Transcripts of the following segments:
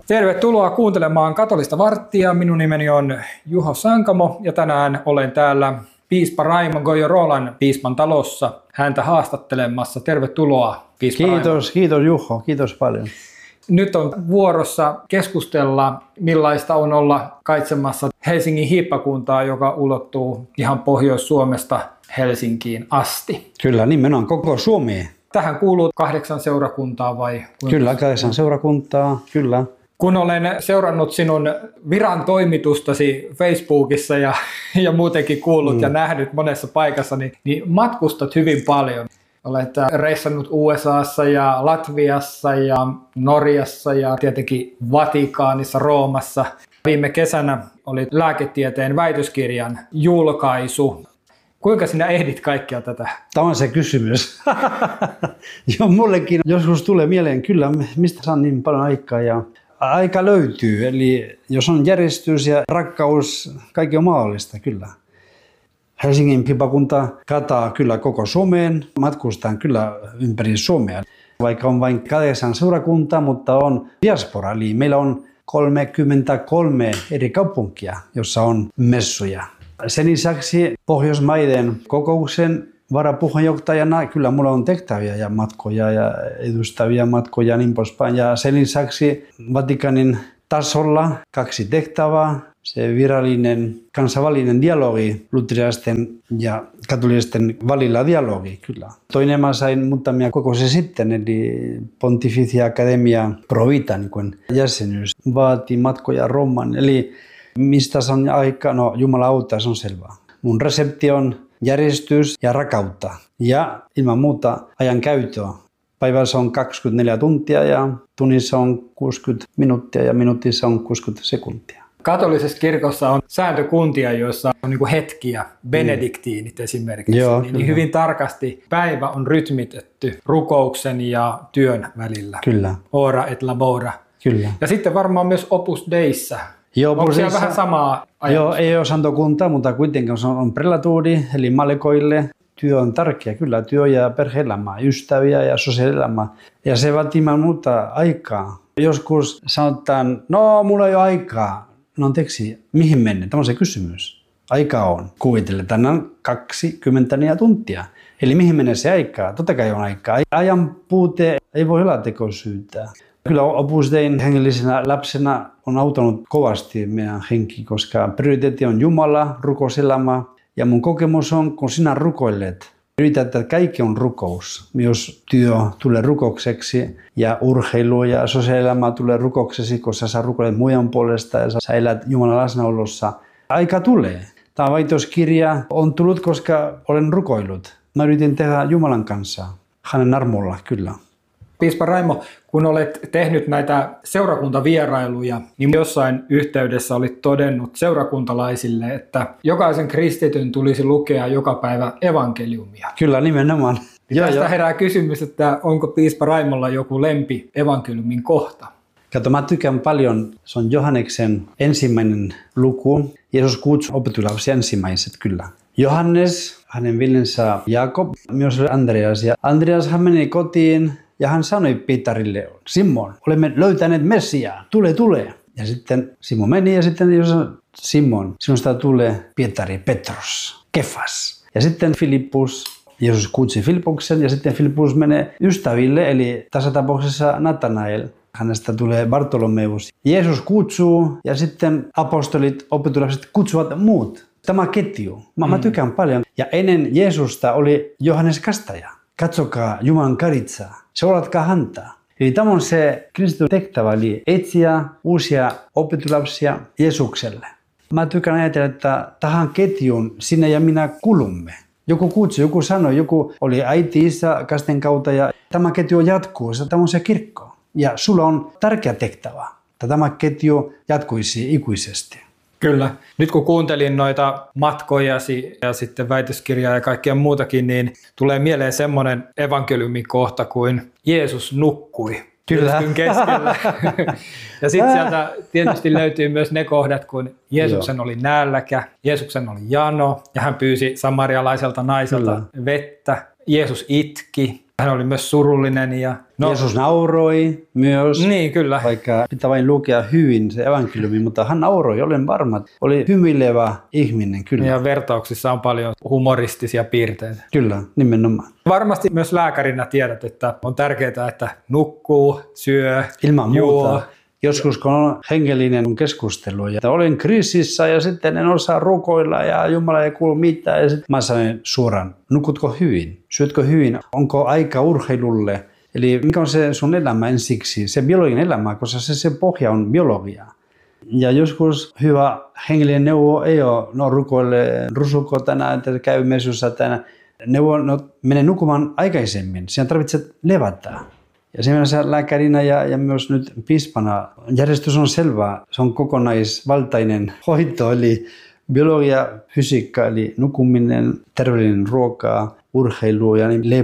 Tervetuloa kuuntelemaan Katolista varttia. Minun nimeni on Juho Sankamo ja tänään olen täällä piispa Raimo Gojorolan piispan talossa häntä haastattelemassa. Tervetuloa, piispa Raimo. Kiitos Juho, kiitos paljon. Nyt on vuorossa keskustella, millaista on olla kaitsemassa Helsingin hiippakuntaa, joka ulottuu ihan Pohjois-Suomesta Helsinkiin asti. Kyllä, nimenomaan koko Suomi. Tähän kuuluu 8 seurakuntaa vai? Kyllä, 8 seurakuntaa, kyllä. Kun olen seurannut sinun viran toimitustasi Facebookissa ja muutenkin kuullut ja nähnyt monessa paikassa, niin matkustat hyvin paljon. Olet reissannut USAssa ja Latviassa ja Norjassa ja tietenkin Vatikaanissa, Roomassa. Viime kesänä oli lääketieteen väitöskirjan julkaisu. Kuinka sinä ehdit kaikkea tätä? Tämä on se kysymys. Joo, mullekin joskus tulee mieleen, kyllä, mistä saan niin paljon aikaa. Ja aika löytyy, eli jos on järjestys ja rakkaus, kaikki on mahdollista, kyllä. Helsingin hiippakunta kataa kyllä koko Suomeen, matkustan kyllä ympäri Suomea. Vaikka on vain 8 seurakuntaa, mutta on diaspora, eli meillä on 33 eri kaupunkia, jossa on messuja. Sen lisäksi Pohjoismaiden kokouksen varapuheenjohtajana kyllä mulla on tehtäviä ja matkoja ja edustavia matkoja niin poispäin. Ja sen lisäksi Vatikanin tasolla 2 tehtävää. Se virallinen kansainvälinen dialogi luterilaisten ja katolisten välillä dialogi kyllä. Toinen mä sain muutamia kokouksia sitten, eli Pontificia Academia Pro Vita niin jäsenyys vaati matkoja Roomaan. Eli mistä on aika? No Jumala auttaa, se on selvää. Mun resepti on järjestys ja rakkautta ja ilman muuta ajan käyttöä. Päivässä on 24 tuntia ja tunnissa on 60 minuuttia ja minuutissa on 60 sekuntia. Katolisessa kirkossa on sääntökuntia, joissa on niin kuin hetkiä, benediktiinit esimerkiksi. Joo, niin hyvin tarkasti päivä on rytmitetty rukouksen ja työn välillä. Kyllä. Ora et labora. Kyllä. Ja sitten varmaan myös Opus Deissa. Joo, onko siellä vähän samaa ajatusta? Joo, ei ole santokunta, mutta kuitenkin on prelatuuri, eli mallekoille. Työ on tärkeä, kyllä. Työ ja perhe-elämä, ystäviä ja sosiaalielämä. Ja se vaatii muuta aikaa. Joskus sanotaan, no mulla ei ole aikaa. No anteeksi, mihin mennään? Tämä on se kysymys. Aika on. Kuvitelle tänään 24 tuntia. Eli mihin menee se aikaa? Totta kai on aikaa. Ajan puute ei voi olla tekosyytä. Kyllä Opus Dein hengellisenä lapsena on auttanut kovasti meidän henki, koska prioriteetti on Jumala, rukouselämä. Ja mun kokemus on, kun sinä rukoilet, yrität, että kaikki on rukous. Jos työ tulee rukoukseksi ja urheilu ja sosiaalielämä tulee rukouksesi, koska sä rukoilet muiden puolesta ja sä elät Jumalan läsnäolossa. Aika tulee. Tämä väitöskirja on tullut, koska olen rukoillut. Mä yritin tehdä Jumalan kanssa, hänen armolla, kyllä. Piispa Raimo, kun olet tehnyt näitä seurakuntavierailuja, niin jossain yhteydessä olit todennut seurakuntalaisille, että jokaisen kristityn tulisi lukea joka päivä evankeliumia. Kyllä, nimenomaan. Tästä herää kysymys, että onko piispa Raimolla joku lempi evankeliumin kohta? Kato, mä tykkään paljon, se on Johanneksen ensimmäinen luku. Jeesus kutsui opetuslapsia ensimmäiset, kyllä. Johannes, hänen veljensä Jaakob, myös Andreas. Ja Andreas hän meni kotiin. Ja hän sanoi Pietarille, Simon, olemme löytäneet Messiaa, tule. Ja sitten Simon meni ja sitten Simon, sinusta tulee Pietari, Petros, Kefas. Ja sitten Filippus, Jeesus kutsui Filippuksen ja sitten Filippus menee ystäville, eli tässä tapauksessa Natanael. Hänestä tulee Bartolomeus. Jeesus kutsuu ja sitten apostolit, opetuslapset kutsuvat muut. Tämä ketju. Mä tykkään paljon. Ja ennen Jeesusta oli Johannes Kastaja. Katsokaa Jumalan karitsaa, seuratkaa häntä. Eli tämä on se kristityn tehtävä, eli etsiä uusia opetuslapsia Jeesukselle. Mä tykkään ajatella, että tähän ketjuun sinä ja minä kuulumme. Joku kutsui, joku sanoi, joku oli äiti, isä, kasten kautta ja tämä ketju jatkuu. Tämä on se kirkko. Ja sulla on tärkeä tehtävä, että tämä ketju jatkuisi ikuisesti. Kyllä. Nyt kun kuuntelin noita matkojasi ja sitten väitöskirjaa ja kaikkea muutakin, niin tulee mieleen semmoinen evankeliumin kohta kuin Jeesus nukkui. Kyllä. Keskellä. Ja sitten sieltä tietysti löytyy myös ne kohdat, kun Jeesuksen oli nälkä, Jeesuksen oli jano ja hän pyysi samarialaiselta naiselta vettä. Jeesus itki Hän oli myös surullinen. Ja, Jeesus nauroi myös, niin, kyllä. vaikka pitää vain lukea hyvin se evankeliumi, mutta hän nauroi, olen varma. Oli hymyilevä ihminen, kyllä. Ja vertauksissa on paljon humoristisia piirteitä. Kyllä, nimenomaan. Varmasti myös lääkärinä tiedät, että on tärkeää, että nukkuu, syö, Ilman juo. muuta. Joskus kun on hengellinen keskustelu ja olen kriisissä ja sitten en osaa rukoilla ja Jumala ei kuulu mitään. Ja sitten mä sanon suoraan, nukutko hyvin? Syötkö hyvin? Onko aika urheilulle? Eli mikä on se sun elämä ensiksi? Se biologinen elämä, koska se pohja on biologia. Ja joskus hyvä hengellinen neuvo ei ole, rukoile rusuko tänään, että käy mesussa tänään. Neuvo, mene nukumaan aikaisemmin. Siinä tarvitset levätä. Ja siinä lääkärinä ja myös nyt piispana järjestys on selvä. Se on kokonaisvaltainen hoito, eli biologia, fysiikka, eli nukuminen, terveellinen ruoka, urheilu ja niin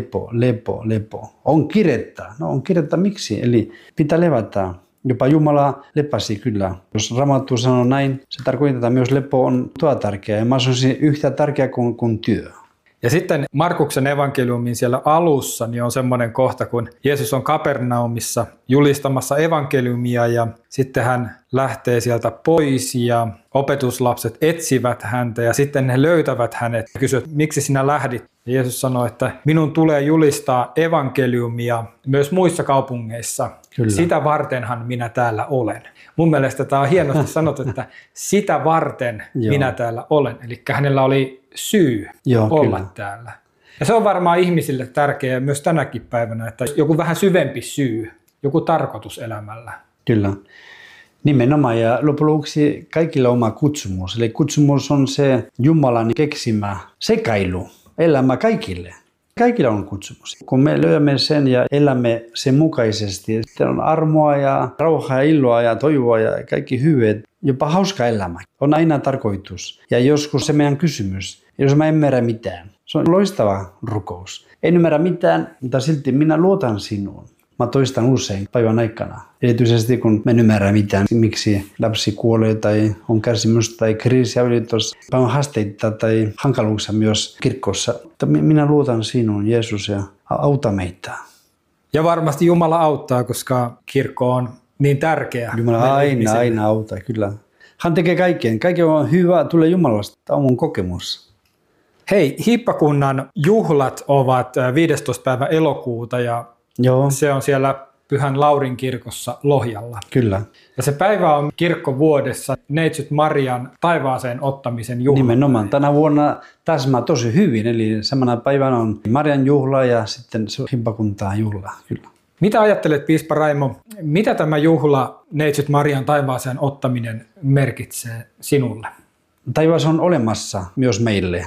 lepo. On kiirettä. No on kiirettä miksi? Eli pitää levätä. Jopa Jumala lepäsi kyllä. Jos Raamattu sanoo näin, se tarkoittaa, että myös lepo on tuo tärkeä. Ja mä sanoisin yhtä tärkeä kuin työ. Ja sitten Markuksen evankeliumin siellä alussa niin on semmoinen kohta, kun Jeesus on Kapernaumissa julistamassa evankeliumia ja sitten hän lähtee sieltä pois ja opetuslapset etsivät häntä ja sitten he löytävät hänet ja kysyvät, miksi sinä lähdit? Ja Jeesus sanoi, että minun tulee julistaa evankeliumia myös muissa kaupungeissa. Kyllä. Sitä vartenhan minä täällä olen. Mun mielestä tämä on hienosti sanottu, että sitä varten minä täällä olen. Eli hänellä oli syy olla kyllä täällä. Ja se on varmaan ihmisille tärkeää myös tänäkin päivänä, että joku vähän syvempi syy, joku tarkoitus elämällä. Kyllä. Nimenomaan ja lopuksi kaikilla oma kutsumus. Eli kutsumus on se Jumalan keksimä sekailu, elämä kaikille. Kaikilla on kutsumus. Kun me löydämme sen ja elämme sen mukaisesti, sitten on armoa ja rauhaa ja iloa ja toivoa ja kaikki hyvät. Jopa hauska elämä. On aina tarkoitus. Ja joskus se meidän kysymys, jos mä en ymmärrä mitään. Se on loistava rukous. En ymmärrä mitään, mutta silti minä luotan sinuun. Mä toistan usein päivän aikana. Erityisesti kun en ymmärrä mitään, miksi lapsi kuolee tai on kärsimystä tai kriisiä ylitys. Päivän haasteita tai hankaluuksia myös kirkossa. Minä luotan sinuun, Jeesus, ja auta meitä. Ja varmasti Jumala auttaa, koska kirkko on niin tärkeä. Jumala aina auttaa, kyllä. Hän tekee kaiken. Kaikki on hyvä, tulee Jumalasta. Tämä on mun kokemus. Hei, hiippakunnan juhlat ovat 15. päivä elokuuta ja se on siellä Pyhän Laurin kirkossa Lohjalla. Kyllä. Ja se päivä on kirkkovuodessa Neitsyt Marian taivaaseen ottamisen juhla. Nimenomaan. Tänä vuonna täsmää tosi hyvin. Eli samana päivänä on Marian juhla ja sitten hiippakuntaan juhla. Kyllä. Mitä ajattelet, piispa Raimo, mitä tämä juhla Neitsyt Marian taivaaseen ottaminen merkitsee sinulle? Taivas on olemassa myös meille.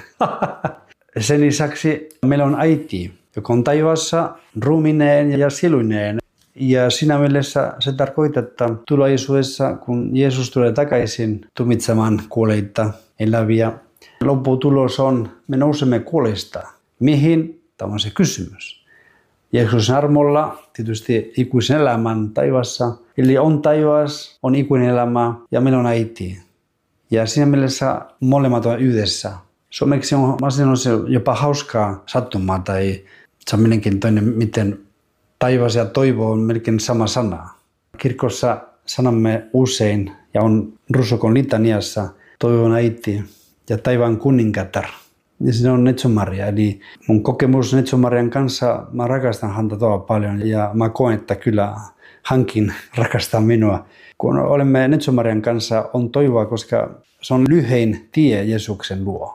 Sen lisäksi meillä on äiti, joka on taivaassa ruumineen ja sieluneen. Ja siinä mielessä se tarkoittaa, että tulevaisuudessa, kun Jeesus tulee takaisin tuomitsemaan kuolleita eläviä, lopputulos on, me nousemme kuolleista. Mihin? Tämä on se kysymys. Jeesuksen armolla tietysti ikuisen elämän taivassa. Eli on taivas, on ikuinen elämä ja meillä on äiti. Ja siinä mielessä molemmat on yhdessä. Suomeksi on jopa hauskaa sattumaa tai se on mielenkiintoinen, miten taivas ja toivo on melkein sama sana. Kirkossa sanomme usein ja on Rusokon litaniassa toivon äiti ja taivaan kuningatar. Ja siinä on Neitsyt Maria. Eli mun kokemus Neitsyt Marian kanssa, mä rakastan häntä todella paljon ja mä koen, että kyllä hänkin rakastaa minua. Kun olemme Neitsyt Marian kanssa on toivoa, koska se on lyhein tie Jeesuksen luo.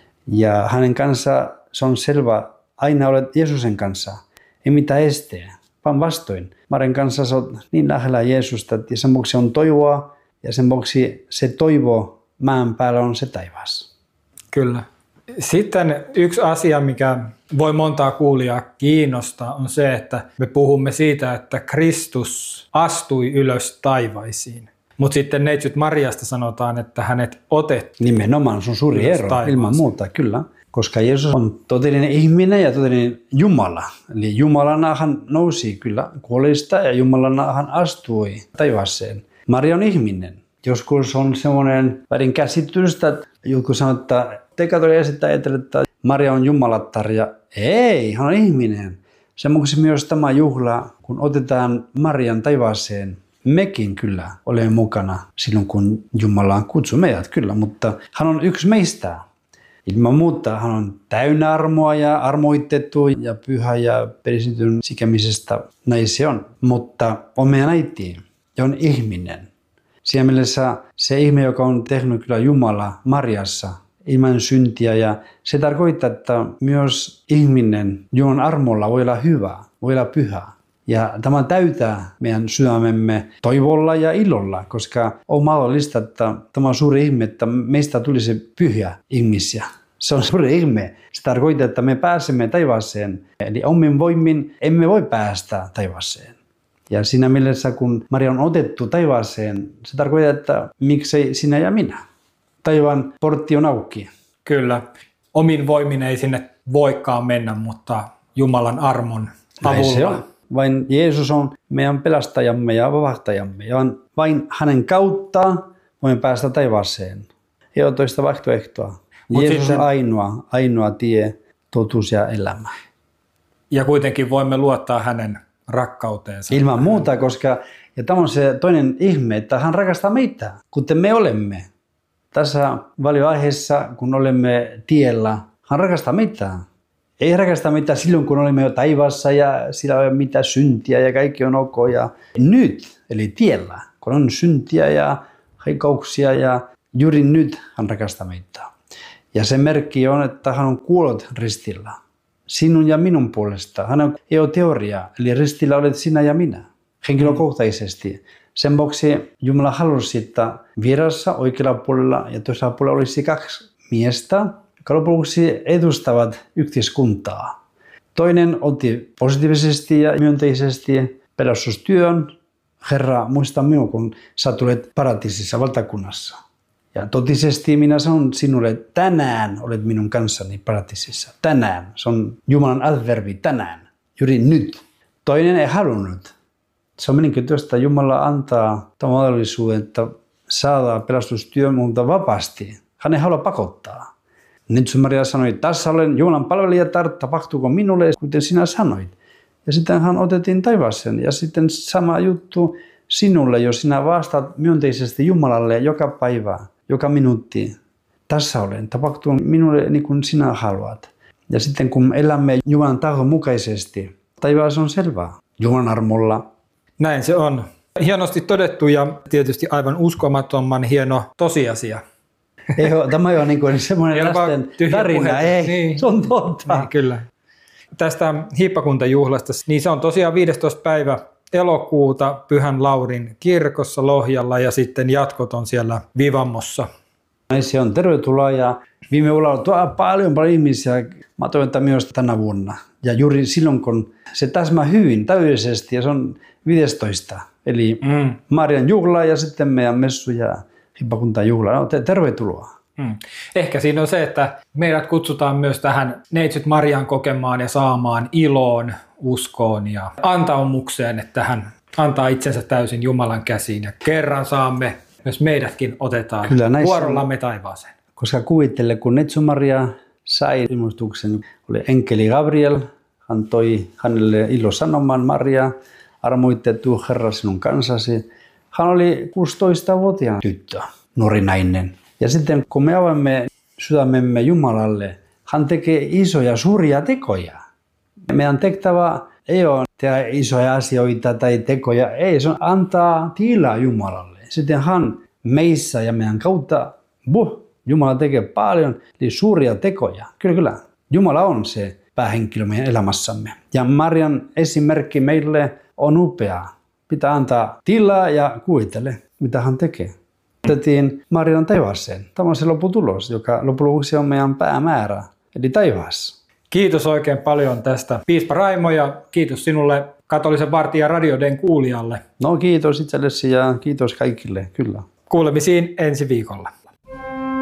Ja hänen kanssa se on selvä, aina olet Jeesuksen kanssa, ei mitään esteä, vaan vastoin. Marian kanssa sä oot niin lähellä Jeesusta, ja sen vuoksi on toivoa, ja sen vuoksi se toivo maan päällä on se taivas. Kyllä. Sitten yksi asia, mikä voi montaa kuulijaa kiinnostaa, on se, että me puhumme siitä, että Kristus astui ylös taivaisiin. Mutta sitten Neitsyt Mariasta sanotaan, että hänet otettiin. Nimenomaan, se on suuri ero, ilman muuta, kyllä. Koska Jeesus on todellinen ihminen ja todellinen Jumala. Eli Jumalana hän nousi kyllä kuolleista ja Jumalana hän astui taivaaseen. Maria on ihminen. Joskus on semmoinen väärin käsitys, että joku sanoo, että te katsotaan esittää, että Maria on jumalatar ja ei, hän on ihminen. Semmoksi myös tämä juhla, kun otetaan Marian taivaaseen, mekin kyllä olemme mukana silloin, kun Jumala kutsuu meidät kyllä, mutta hän on yksi meistä. Ilman muuta hän on täynnä armoa ja armoitettu ja pyhä ja perisintyn sikemisestä, näin se on. Mutta on meidän äiti ja on ihminen. Siinä mielessä se ihminen, joka on tehnyt kyllä Jumala Mariassa ilman syntiä, ja se tarkoittaa, että myös ihminen Jumalan armolla voi olla hyvä, voi olla pyhä. Ja tämä täytää meidän sydämemme toivolla ja ilolla, koska on mahdollista, että tämä on suuri ihme, että meistä tulisi pyhiä ihmisiä. Se on suuri ihme. Se tarkoittaa, että me pääsemme taivaaseen. Eli omin voimin emme voi päästä taivaaseen. Ja siinä mielessä, kun Maria on otettu taivaaseen, se tarkoittaa, että miksei sinä ja minä. Taivaan portti on auki. Kyllä. Omin voimin ei sinne voikaan mennä, mutta Jumalan armon avulla. Se on. Vain Jeesus on meidän pelastajamme ja vapahtajamme. Ja vain hänen kautta voimme päästä taivaaseen. Ei ole toista vaihtoehtoa. Jeesus on ainoa tie, totuus ja elämä. Ja kuitenkin voimme luottaa hänen rakkauteensa. Ilman muuta, koska ja tämä on se toinen ihme, että hän rakastaa meitä, kuten me olemme. Tässä valioaiheessa, kun olemme tiellä, hän rakastaa meitä. Ei rakasta meitä silloin, kun olemme jo taivaassa ja sillä ei ole mitään syntiä ja kaikki on ok. Ja nyt, eli tiellä, kun on syntiä ja heikkouksia ja juuri nyt hän rakastaa meitä. Ja se merkki on, että hän on kuollut ristillä. Sinun ja minun puolesta. Hän ei ole teoria, eli ristillä olet sinä ja minä, henkilökohtaisesti. Sen vuoksi Jumala halusi, että vierassa oikealla puolella ja toisella puolella olisi kaksi miestä, jotka lopuksi edustavat yhteiskuntaa. Toinen otti positiivisesti ja myönteisesti pelastustyön. Herra, muista minua, kun sä tulet paratiisissa valtakunnassa. Ja totisesti minä sanon sinulle, että tänään olet minun kanssani paratiisissa. Tänään. Se on Jumalan adverbi, tänään. Juuri nyt. Toinen ei halunnut. Se on mielenkiintoista, että Jumala antaa tämän mahdollisuuden, että saadaan pelastustyön, mutta vapaasti. Hän ei halua pakottaa. Nyt Maria sanoi, että tässä olen Jumalan palvelijatar, tapahtuuko minulle, kuten sinä sanoit. Ja sitten hän otettiin taivaaseen. Ja sitten sama juttu sinulle, jos sinä vastaat myönteisesti Jumalalle joka päivä, joka minuutti. Tässä olen, tapahtuu minulle niin kuin sinä haluat. Ja sitten kun elämme Jumalan tahdon mukaisesti, taivaassa on selvää. Jumalan armolla. Näin se on. Hienosti todettu ja tietysti aivan uskomattoman hieno tosiasia. Ei, tämä on niin kuin semmoinen lasten tarina. Ei, niin. Se on totta. Niin, kyllä. Tästä hiippakuntajuhlasta, niin se on tosiaan 15. päivä elokuuta Pyhän Laurin kirkossa Lohjalla ja sitten jatkot on siellä Vivammossa. Näin se on. Tervetuloa ja viime vuonna on paljon ihmisiä. Mä toivon myös tänä vuonna. Ja juuri silloin, kun se täsmää hyvin täydellisesti ja se on 15. Eli Marian juhla ja sitten meidän messu ja hiippakuntajuhla. No, tervetuloa. Ehkä siinä on se, että meidät kutsutaan myös tähän neitsyt Marian kokemaan ja saamaan iloon, uskoon ja antaumukseen, että hän antaa itsensä täysin Jumalan käsiin ja kerran saamme, myös meidätkin otetaan vuorollamme taivaaseen. Koska kuvittele, kun neitsyt Maria sai ilmoituksen, oli enkeli Gabriel, hän toi hänelle ilosanoman Maria, armoitettu Herra sinun kanssasi. Hän oli 16-vuotiaan tyttö, nuori nainen. Ja sitten kun me avaamme sydämemme Jumalalle, hän tekee isoja, suuria tekoja. Meidän tehtävä ei ole tehdä isoja asioita tai tekoja, ei, se on antaa tilaa Jumalalle. Sitten hän meissä ja meidän kautta, Jumala tekee paljon, eli suuria tekoja. Kyllä. Jumala on se päähenkilö meidän elämässämme. Ja Marian esimerkki meille on upea. Pitää antaa tilaa ja kuvittele, mitä hän tekee. Otettiin Marian taivaaseen. Tämä on se lopputulos, joka lopuksi on meidän päämäärä, eli taivaassa. Kiitos oikein paljon tästä, piispa Raimo, ja kiitos sinulle Katolisen Vartijan radioiden kuulijalle. No kiitos itsellesi ja kiitos kaikille, kyllä. Kuulemisiin ensi viikolla.